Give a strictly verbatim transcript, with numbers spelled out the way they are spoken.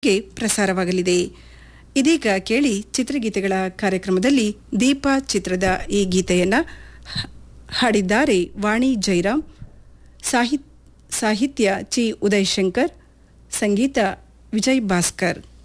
ಮೂವತ್ತಕ್ಕೆ ಪ್ರಸಾರವಾಗಲಿದೆ. ಇದೀಗ ಕೇಳಿ ಚಿತ್ರಗೀತೆಗಳ ಕಾರ್ಯಕ್ರಮದಲ್ಲಿ ದೀಪಾ ಚಿತ್ರದ ಈ ಗೀತೆಯನ್ನು ಹಾಡಿದ್ದಾರೆ ವಾಣಿ ಜೈರಾಮ್, ಸಾಹಿತ್ಯ ಚಿ ಉದಯಶಂಕರ್, ಸಂಗೀತ ವಿಜಯ್ ಭಾಸ್ಕರ್.